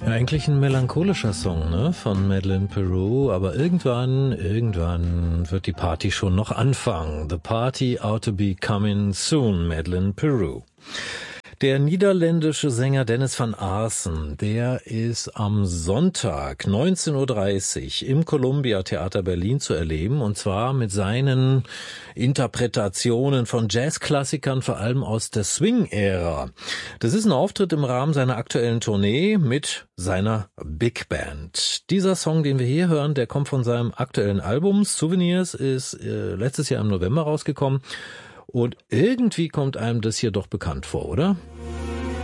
Ja, eigentlich ein melancholischer Song, ne, von Madeleine Peru, aber irgendwann wird die Party schon noch anfangen. The party ought to be coming soon, Madeleine Peru. Der niederländische Sänger Dennis van Aarsen, der ist am Sonntag 19:30 Uhr im Columbia Theater Berlin zu erleben, und zwar mit seinen Interpretationen von Jazzklassikern, vor allem aus der Swing-Ära. Das ist ein Auftritt im Rahmen seiner aktuellen Tournee mit seiner Big Band. Dieser Song, den wir hier hören, der kommt von seinem aktuellen Album. Souvenirs ist letztes Jahr im November rausgekommen. Und irgendwie kommt einem das hier doch bekannt vor, oder?